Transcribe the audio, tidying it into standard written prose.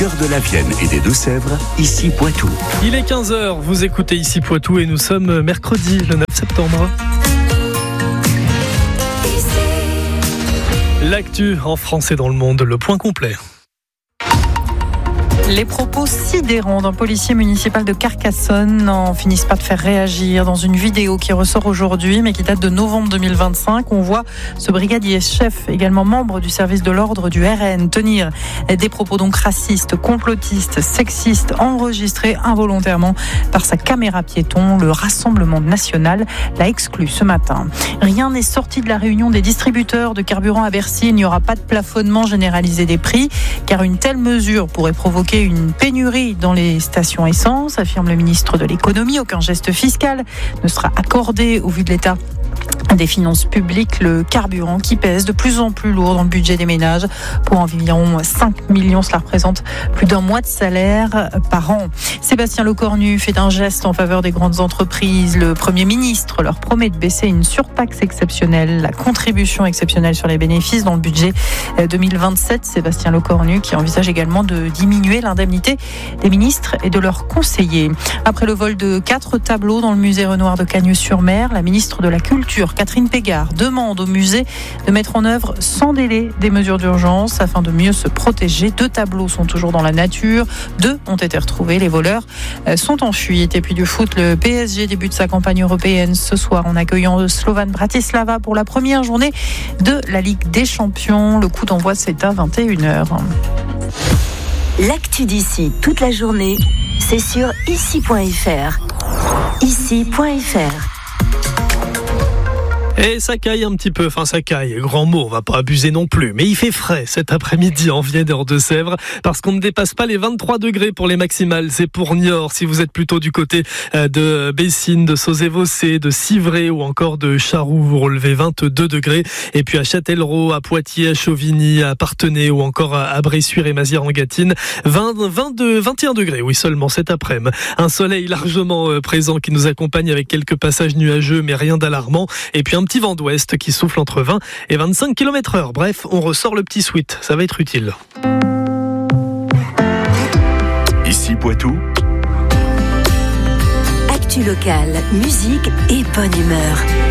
Cœur de la Vienne et des Deux-Sèvres, ici Poitou. Il est 15h, vous écoutez ici Poitou et nous sommes mercredi, le 9 septembre. L'actu en France et dans le monde, le point complet. Les propos sidérants d'un policier municipal de Carcassonne n'en finissent pas de faire réagir. Dans une vidéo qui ressort aujourd'hui, mais qui date de novembre 2025, on voit ce brigadier chef, également membre du service de l'ordre du RN, tenir des propos donc racistes, complotistes, sexistes, enregistrés involontairement par sa caméra piéton. Le Rassemblement national l'a exclu ce matin. Rien n'est sorti de la réunion des distributeurs de carburant à Bercy. Il n'y aura pas de plafonnement généralisé des prix, car une telle mesure pourrait provoquer une pénurie dans les stations essence, affirme le ministre de l'économie. Aucun geste fiscal ne sera accordé au vu de l'état des finances publiques, le carburant qui pèse de plus en plus lourd dans le budget des ménages. Pour environ 5 millions, cela représente plus d'un mois de salaire par an. Sébastien Lecornu fait un geste en faveur des grandes entreprises. Le Premier ministre leur promet de baisser une surtaxe exceptionnelle, la contribution exceptionnelle sur les bénéfices dans le budget 2027. Sébastien Lecornu qui envisage également de diminuer l'indemnité des ministres et de leurs conseillers. Après le vol de 4 tableaux dans le musée Renoir de Cagnes-sur-Mer, la ministre de la Culture, Catherine Pégard, demande au musée de mettre en œuvre sans délai des mesures d'urgence afin de mieux se protéger. 2 tableaux sont toujours dans la nature, 2 ont été retrouvés. Les voleurs sont en fuite. Et puis du foot, le PSG débute sa campagne européenne ce soir en accueillant Slovan Bratislava pour la première journée de la Ligue des Champions. Le coup d'envoi, c'est à 21h. L'actu d'ici toute la journée, c'est sur ici.fr. Ici.fr. Et ça caille un petit peu, ça caille, grand mot, on va pas abuser non plus. Mais il fait frais cet après-midi en Vienne et en Deux-Sèvres, parce qu'on ne dépasse pas les 23 degrés pour les maximales. C'est pour Niort, si vous êtes plutôt du côté de Bessines, de Sauzé-Vossé, de Civray ou encore de Charroux, vous relevez 22 degrés. Et puis à Châtellerault, à Poitiers, à Chauvigny, à Parthenay ou encore à Bressuire et Mazières-en-Gâtine, 21 degrés, oui seulement cet après-midi. Un soleil largement présent qui nous accompagne avec quelques passages nuageux, mais rien d'alarmant. Et puis un petit vent d'ouest qui souffle entre 20 et 25 km/h. Bref, on ressort le petit sweat, ça va être utile. Ici Poitou. Actu locale, musique et bonne humeur.